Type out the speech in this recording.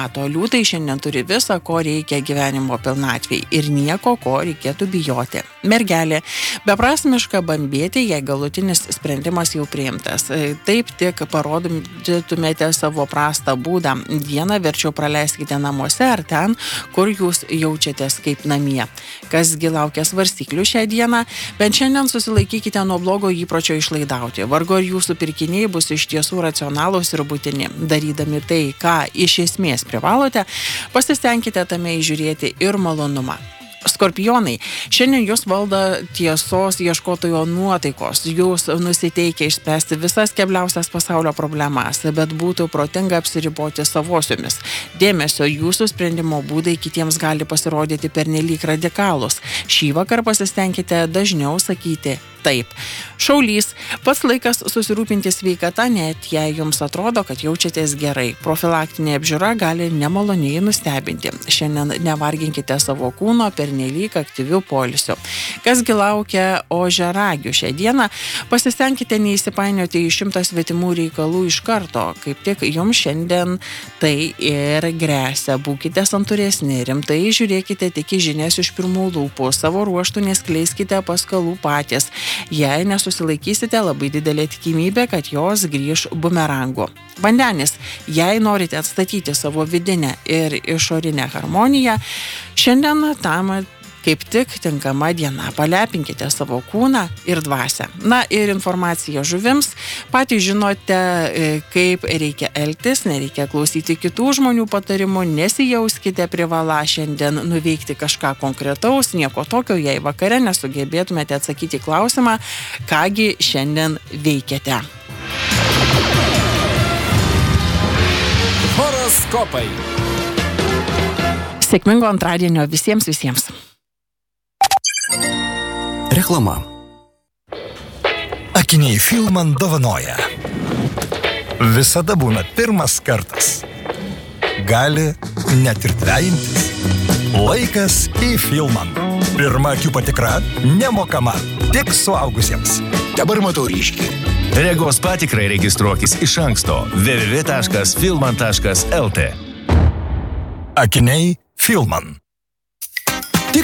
mato. Liūtai šiandien turi visą, ko reikia gyvenimo pilnatvei ir nieko, ko reikėtų bijoti. Mergelė, beprasmiška bambėti, jei galutinis sprendimas jau priimtas. Taip tik parodytumėte savo prastą būdą. Dieną verčiau praleiskite namuose ar ten, kur jūs jaučiatės kaip namie. Kasgi laukia svarstyklių šią dieną, bent šiandien susilaikykite nuo blogo įpročio išlaidauti. Vargu ar jūsų pirkiniai bus iš tiesų racionalūs ir būtini. Darydami tai, ką iš esmės privalote, pasistengkite tame įžiūrėti ir malonumą. Skorpionai, šiandien jūs valdo tiesos ieškotojo nuotaikos. Jūs nusiteikia išspręsti visas kebliausias pasaulio problemas, bet būtų protinga apsiriboti savosiomis. Dėmesio, jūsų sprendimo būdai kitiems gali pasirodyti pernelyg radikalūs. Šįvakar pasistengkite dažniau sakyti taip. Šaulys, pats laikas susirūpinti sveikata, net jei jums atrodo, kad jaučiatės gerai. Profilaktinė apžiūra gali nemaloniai nustebinti. Šiandien nevarginkite savo kūno pernelyg aktyvių poilsių. Kasgi laukia ožiaragių šią dieną, pasistengkite neįsipainioti į 100 svetimų reikalų iš karto. Kaip tik jums šiandien tai ir gresia. Būkite santūresni, rimtai žiūrėkite tik į žinias iš pirmų lūpų. Savo ruoštų neskleiskite paskalų patys. Jei nesusilaikysite, labai didelė tikimybė, kad jos grįž bumerangu. Vandenis, jei norite atstatyti savo vidinę ir išorinę harmoniją, šiandien tam kaip tik tinkama diena. Palepinkite savo kūną ir dvasią. Na ir informacija žuvims. Patys žinote, kaip reikia elgtis, nereikia klausyti kitų žmonių patarimų, nesijauskite privalą šiandien nuveikti kažką konkretaus, nieko tokio, jei vakare nesugebėtumėte atsakyti klausimą, kągi šiandien veikiate. Horoskopai. Sėkmingo antradienio visiems. Reklama. Akiniai Filman dovanoja. Visada būna pirmas kartas. Gali net ir dvejintis. Laikas į Filman. Pirma akių patikra nemokama, tik suaugusiems. Dabar matau ryškiai. Regos patikrai registruokis iš anksto www.filman.lt. Akiniai Filman.